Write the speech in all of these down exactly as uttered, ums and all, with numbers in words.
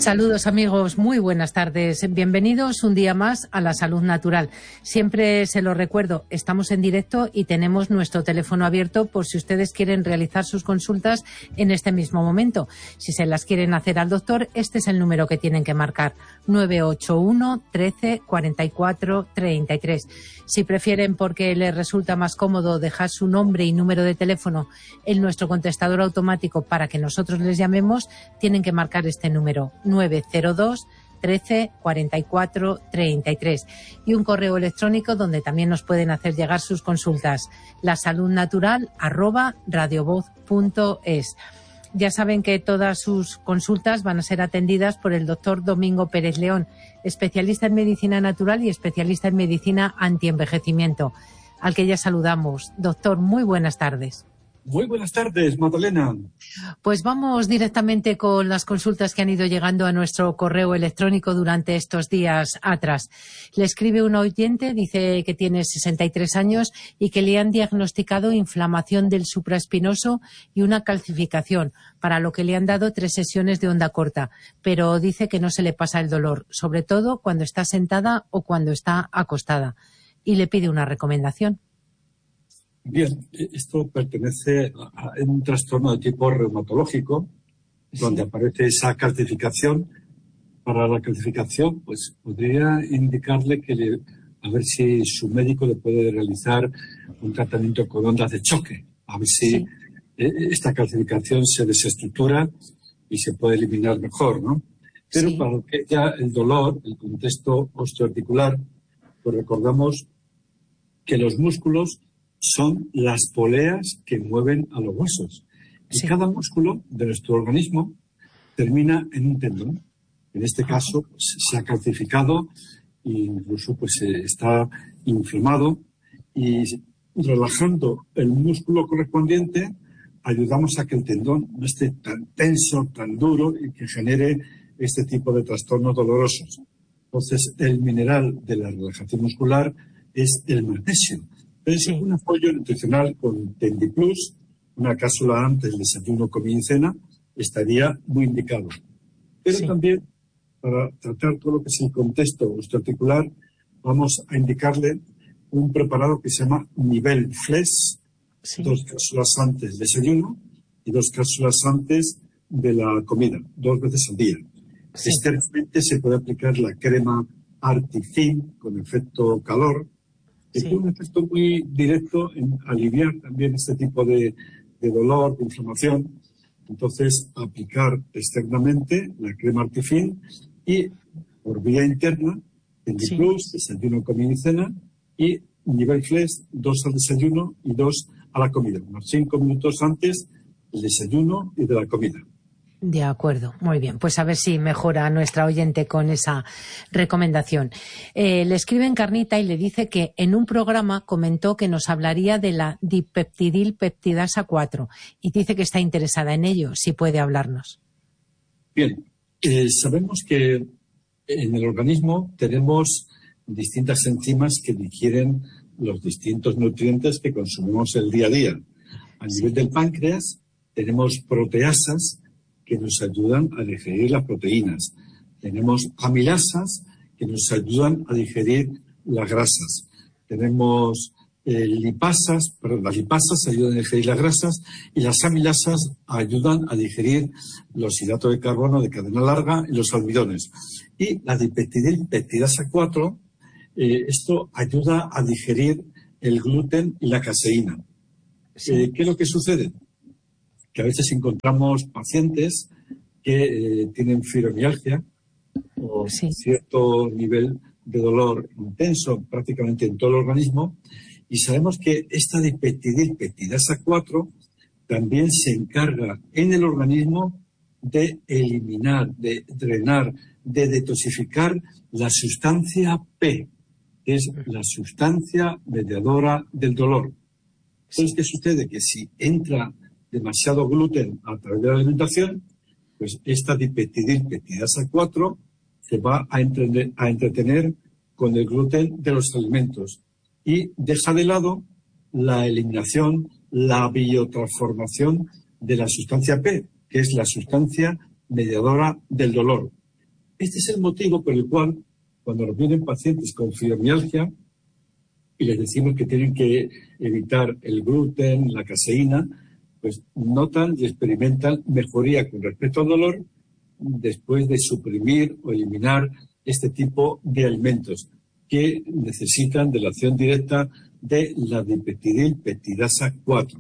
Saludos amigos, muy buenas tardes. Bienvenidos un día más a La Salud Natural. Siempre se lo recuerdo, estamos en directo y tenemos nuestro teléfono abierto por si ustedes quieren realizar sus consultas en este mismo momento. Si se las quieren hacer al doctor, este es el número que tienen que marcar, nueve ocho uno, trece, cuarenta y cuatro, treinta y tres. Si prefieren, porque les resulta más cómodo, dejar su nombre y número de teléfono en nuestro contestador automático para que nosotros les llamemos, tienen que marcar este número, nueve cero dos, trece, cuarenta y cuatro, treinta y tres, y un correo electrónico donde también nos pueden hacer llegar sus consultas, lasaludnatural arroba radiovoz punto es. Ya saben que todas sus consultas van a ser atendidas por el doctor Domingo Pérez León, especialista en medicina natural y especialista en medicina antienvejecimiento, al que ya saludamos. Doctor, muy buenas tardes. Muy buenas tardes, Magdalena. Pues vamos directamente con las consultas que han ido llegando a nuestro correo electrónico durante estos días atrás. Le escribe un oyente, dice que tiene sesenta y tres años y que le han diagnosticado inflamación del supraespinoso y una calcificación, para lo que le han dado tres sesiones de onda corta, pero dice que no se le pasa el dolor, sobre todo cuando está sentada o cuando está acostada, y le pide una recomendación. Bien, esto pertenece a un trastorno de tipo reumatológico, donde sí aparece esa calcificación. Para la calcificación, pues podría indicarle que le, a ver si su médico le puede realizar un tratamiento con ondas de choque, a ver si sí esta calcificación se desestructura y se puede eliminar mejor, ¿no? Pero sí, para que ya el dolor, el contexto osteoarticular, pues recordamos que los músculos son las poleas que mueven a los huesos. Y sí, cada músculo de nuestro organismo termina en un tendón. En este caso, pues, se ha calcificado e incluso pues, está inflamado. Y relajando el músculo correspondiente, ayudamos a que el tendón no esté tan tenso, tan duro y que genere este tipo de trastornos dolorosos. Entonces, el mineral de la relajación muscular es el magnesio. Es sí un apoyo nutricional con Tendiplus, una cápsula antes del desayuno, comida y cena, estaría muy indicado. Pero sí, también, para tratar todo lo que es el contexto osteoarticular, vamos a indicarle un preparado que se llama Nivel Flex, sí, dos cápsulas antes del desayuno y dos cápsulas antes de la comida, dos veces al día. Sí. Externamente se puede aplicar la crema Artifin con efecto calor, que sí tiene un efecto muy directo en aliviar también este tipo de, de dolor, de inflamación. Entonces, aplicar externamente la crema Artifin y por vía interna, Tendiplus, sí, desayuno, comida y cena, y Nivel Flex, dos al desayuno y dos a la comida, unos cinco minutos antes del desayuno y de la comida. De acuerdo, muy bien. Pues a ver si mejora nuestra oyente con esa recomendación. Eh, le escribe Encarnita y le dice que en un programa comentó que nos hablaría de la dipeptidilpeptidasa cuatro y dice que está interesada en ello, si puede hablarnos. Bien, eh, sabemos que en el organismo tenemos distintas enzimas que digieren los distintos nutrientes que consumimos el día a día. A nivel sí del páncreas tenemos proteasas que nos ayudan a digerir las proteínas. Tenemos amilasas que nos ayudan a digerir las grasas. Tenemos eh, lipasas, perdón, las lipasas ayudan a digerir las grasas y las amilasas ayudan a digerir los hidratos de carbono de cadena larga y los almidones. Y la dipeptidilpeptidasa cuatro, eh, esto ayuda a digerir el gluten y la caseína. Sí. Eh, ¿Qué es lo que sucede? Que a veces encontramos pacientes que eh, tienen fibromialgia o sí cierto nivel de dolor intenso prácticamente en todo el organismo, y sabemos que esta dipeptidilpeptidasa cuatro también se encarga en el organismo de eliminar, de drenar, de detoxificar la sustancia P, que es la sustancia mediadora del dolor. Entonces, ¿qué sucede? Que si entra demasiado gluten a través de la alimentación, pues esta dipeptidilpeptidasa cuatro se va a, entretener, a entretener con el gluten de los alimentos y deja de lado la eliminación, la biotransformación de la sustancia P, que es la sustancia mediadora del dolor. este es el motivo por el cual, cuando nos vienen pacientes con fibromialgia y les decimos que tienen que evitar el gluten, la caseína, pues notan y experimentan mejoría con respecto al dolor después de suprimir o eliminar este tipo de alimentos que necesitan de la acción directa de la dipeptidilpeptidasa cuatro.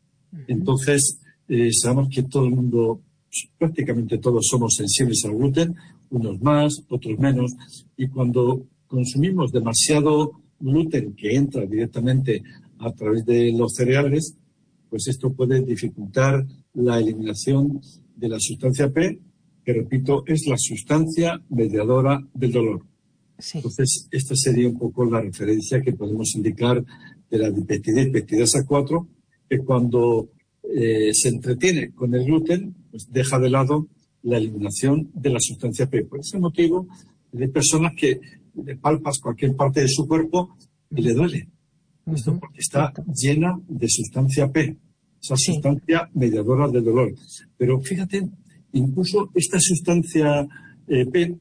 Entonces, eh, sabemos que todo el mundo, prácticamente todos somos sensibles al gluten, unos más, otros menos, y cuando consumimos demasiado gluten que entra directamente a través de los cereales, pues esto puede dificultar la eliminación de la sustancia P, que repito, es la sustancia mediadora del dolor. Sí. Entonces, esta sería un poco la referencia que podemos indicar de la dipeptidilpeptidasa cuatro, que cuando eh, se entretiene con el gluten, pues deja de lado la eliminación de la sustancia P. Por ese motivo, hay personas que le palpas cualquier parte de su cuerpo y le duele. Uh-huh. Esto porque está llena de sustancia P, esa sí. sustancia mediadora del dolor. Pero fíjate, incluso esta sustancia eh, P,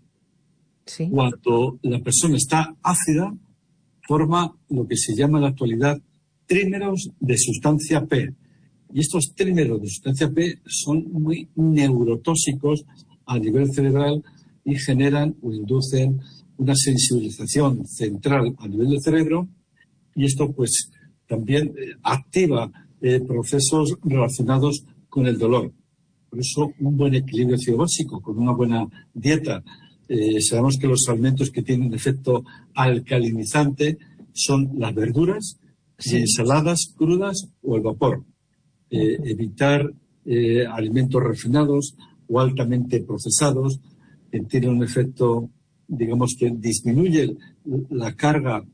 sí. cuando la persona está ácida, forma lo que se llama en la actualidad trímeros de sustancia P. Y estos trímeros de sustancia P son muy neurotóxicos a nivel cerebral y generan o inducen una sensibilización central a nivel del cerebro, y esto pues también eh, activa eh, procesos relacionados con el dolor. Por eso un buen equilibrio básico con una buena dieta. Eh, sabemos que los alimentos que tienen efecto alcalinizante son las verduras, sí. y ensaladas crudas o el vapor. Eh, evitar eh, alimentos refinados o altamente procesados, que tienen un efecto, digamos, que disminuye la carga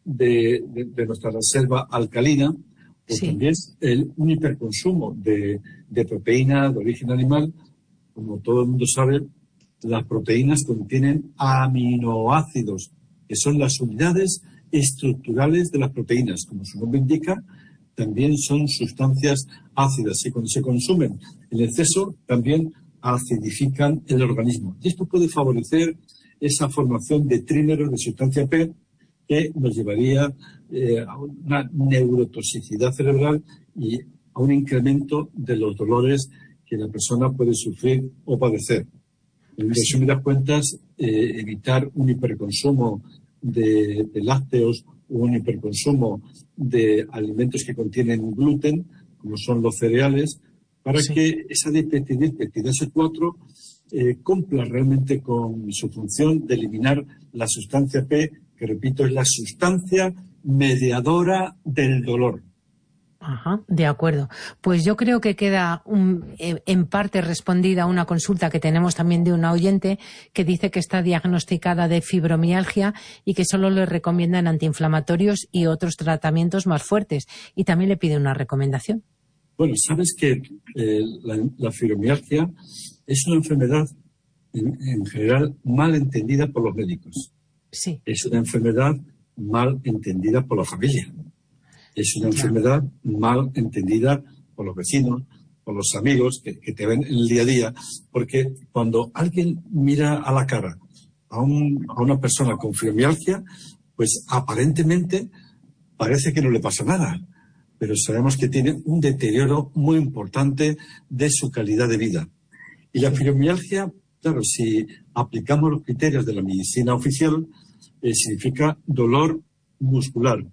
de, de, de nuestra reserva alcalina, o sí. también el, un hiperconsumo de, de proteína de origen animal. Como todo el mundo sabe, las proteínas contienen aminoácidos, que son las unidades estructurales de las proteínas. Como su nombre indica, también son sustancias ácidas y cuando se consumen en exceso también acidifican el organismo. Y esto puede favorecer esa formación de trímeros de sustancia P que nos llevaría eh, a una neurotoxicidad cerebral y a un incremento de los dolores que la persona puede sufrir o padecer. En resumidas cuentas, eh, evitar un hiperconsumo de, de lácteos o un hiperconsumo de alimentos que contienen gluten, como son los cereales, para sí. que esa dipeptidilpeptidasa cuatro eh, cumpla realmente con su función de eliminar la sustancia P, que repito, es la sustancia mediadora del dolor. Ajá, de acuerdo. Pues yo creo que queda un, eh, en parte respondida una consulta que tenemos también de una oyente que dice que está diagnosticada de fibromialgia y que solo le recomiendan antiinflamatorios y otros tratamientos más fuertes. Y también le pide una recomendación. Bueno, sabes que eh, la, la fibromialgia es una enfermedad en, en general mal entendida por los médicos. Sí. Es una enfermedad mal entendida por la familia. Es una enfermedad mal entendida por los vecinos, por los amigos que, que te ven en el día a día, porque cuando alguien mira a la cara a, un, a una persona con fibromialgia, pues aparentemente parece que no le pasa nada, pero sabemos que tiene un deterioro muy importante de su calidad de vida. Y la fibromialgia, claro, si aplicamos los criterios de la medicina oficial, eh, significa dolor muscular.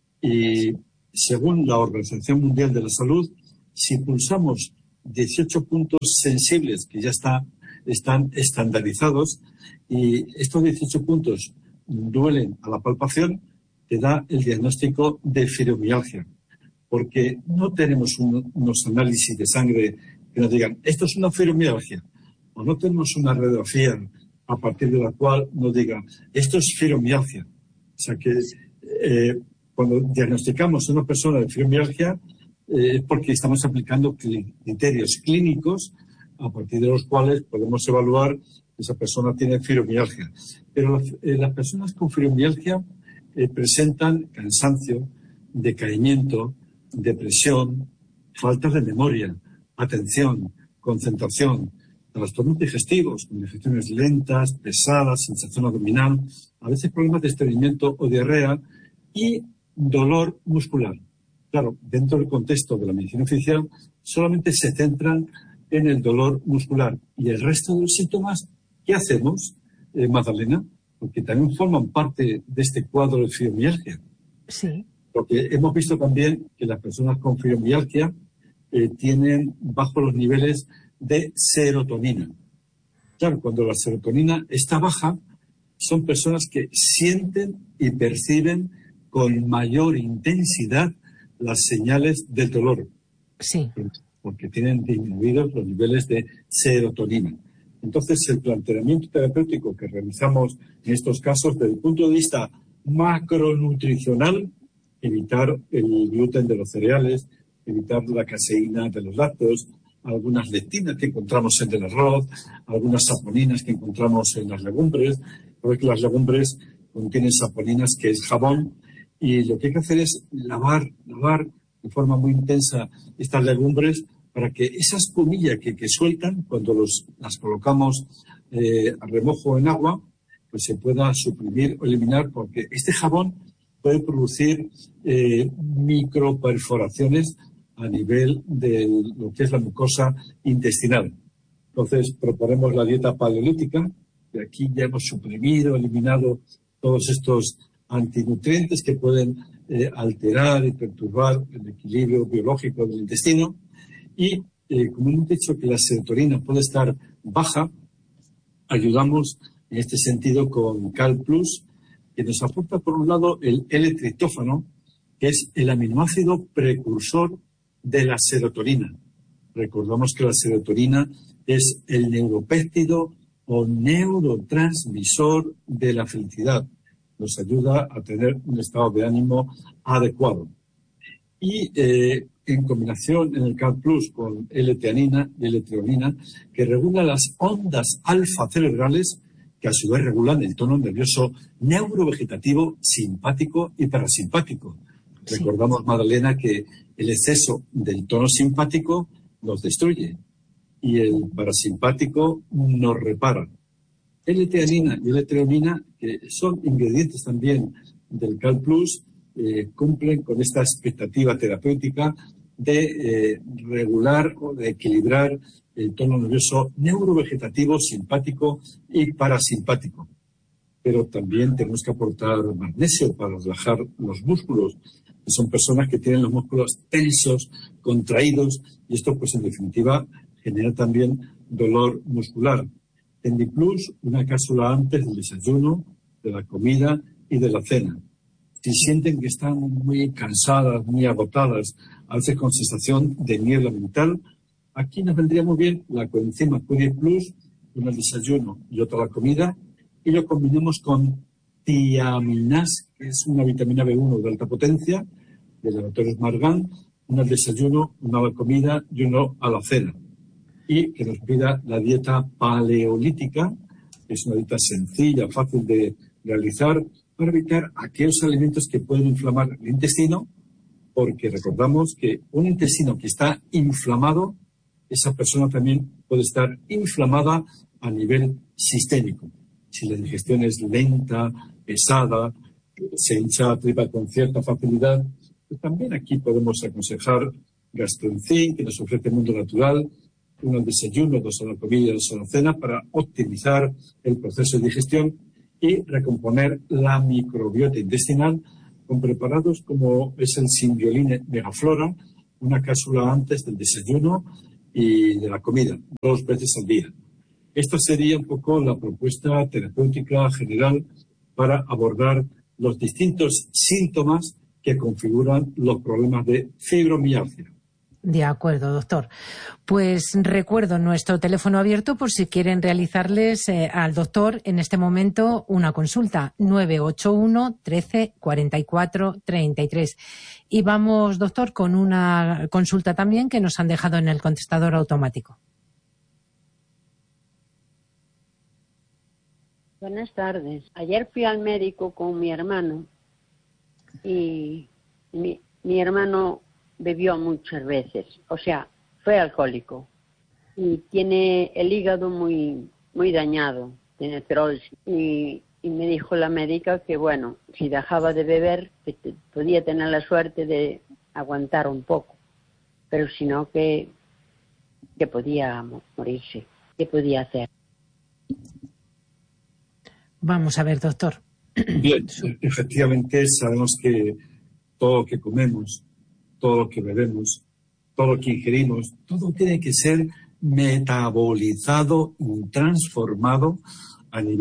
Y según la Organización Mundial de la Salud, si pulsamos dieciocho puntos sensibles que ya está, están estandarizados y estos dieciocho puntos duelen a la palpación, te da el diagnóstico de fibromialgia. Porque no tenemos un, unos análisis de sangre que nos digan, esto es una fibromialgia, o no tenemos una radiografía a partir de la cual nos digan, esto es fibromialgia. O sea que eh, cuando diagnosticamos a una persona de fibromialgia es eh, porque estamos aplicando criterios clínicos a partir de los cuales podemos evaluar que esa persona tiene fibromialgia. Pero eh, las personas con fibromialgia eh, presentan cansancio, decaimiento, depresión, falta de memoria, atención, concentración. trastornos digestivos, con digestiones lentas, pesadas, sensación abdominal, a veces problemas de estreñimiento o diarrea y dolor muscular. Claro, dentro del contexto de la medicina oficial solamente se centran en el dolor muscular y el resto de los síntomas, ¿qué hacemos, eh, Magdalena? Porque también forman parte de este cuadro de fibromialgia. Sí. Porque hemos visto también que las personas con fibromialgia eh, tienen bajos los niveles de serotonina. Claro, cuando la serotonina está baja, son personas que sienten y perciben con mayor intensidad las señales del dolor. Sí. Porque tienen disminuidos los niveles de serotonina. Entonces, el planteamiento terapéutico que realizamos en estos casos, desde el punto de vista macronutricional, evitar el gluten de los cereales, evitar la caseína de los lácteos, algunas lectinas que encontramos en el arroz, algunas saponinas que encontramos en las legumbres, porque las legumbres contienen saponinas, que es jabón, y lo que hay que hacer es lavar, lavar de forma muy intensa estas legumbres para que esa espumilla que, que sueltan cuando los, las colocamos eh, a remojo en agua, pues se pueda suprimir o eliminar, porque este jabón puede producir eh, microperforaciones a nivel de lo que es la mucosa intestinal. Entonces proponemos la dieta paleolítica, que aquí ya hemos suprimido, eliminado todos estos antinutrientes que pueden eh, alterar y perturbar el equilibrio biológico del intestino. Y eh, como hemos dicho que la serotonina puede estar baja, ayudamos en este sentido con Cal Plus, que nos aporta por un lado el L-triptófano, que es el aminoácido precursor de la serotonina. Recordamos que la serotonina es el neuropéptido o neurotransmisor de la felicidad. Nos ayuda a tener un estado de ánimo adecuado. Y eh, en combinación en el Cal Plus con L-teanina y L-treonina, que regula las ondas alfa cerebrales, que a su vez regulan el tono nervioso neurovegetativo, simpático y parasimpático. Sí. Recordamos, Magdalena, que el exceso del tono simpático nos destruye y el parasimpático nos repara. L-teanina y L-treonina, que son ingredientes también del Cal Plus, eh, cumplen con esta expectativa terapéutica de eh, regular o de equilibrar el tono nervioso neurovegetativo, simpático y parasimpático. Pero también tenemos que aportar magnesio para relajar los músculos. Son personas que tienen los músculos tensos, contraídos, y esto, pues, en definitiva, genera también dolor muscular. Tendiplus, una cápsula antes del desayuno, de la comida y de la cena. Si sienten que están muy cansadas, muy agotadas, a veces con sensación de niebla mental, aquí nos vendría muy bien la coenzima Q diez Plus, una al desayuno y otra a la comida, y lo combinamos con tiaminas, que es una vitamina B uno de alta potencia, de laboratorios Margan, una al desayuno, una a la comida y uno a la cena. Y que nos pida la dieta paleolítica, que es una dieta sencilla, fácil de realizar, para evitar aquellos alimentos que pueden inflamar el intestino, porque recordamos que un intestino que está inflamado, esa persona también puede estar inflamada a nivel sistémico. Si la digestión es lenta, pesada, se hincha la tripa con cierta facilidad, pues también aquí podemos aconsejar Gastroenzim, que nos ofrece Mundo Natural, uno al desayuno, dos a la comida y dos a la cena, para optimizar el proceso de digestión y recomponer la microbiota intestinal con preparados como es el Symbioline Megaflora, una cápsula antes del desayuno y de la comida, dos veces al día. Esta sería un poco la propuesta terapéutica general para abordar los distintos síntomas que configuran los problemas de fibromialgia. De acuerdo, doctor. Pues recuerdo nuestro teléfono abierto por si quieren realizarles eh, al doctor en este momento una consulta, nueve ocho uno, trece, cuarenta y cuatro, treinta y tres. Y vamos, doctor, con una consulta también que nos han dejado en el contestador automático. Buenas tardes. Ayer fui al médico con mi hermano y mi, mi hermano bebió muchas veces, o sea, fue alcohólico. y tiene el hígado muy, muy dañado, tiene cirrosis. Y, y me dijo la médica que, bueno, si dejaba de beber, que te, podía tener la suerte de aguantar un poco, pero si no, que, que podía morirse, que podía hacer. Vamos a ver, doctor. Bien, efectivamente sabemos que todo lo que comemos, todo lo que bebemos, todo lo que ingerimos, todo tiene que ser metabolizado y transformado a nivel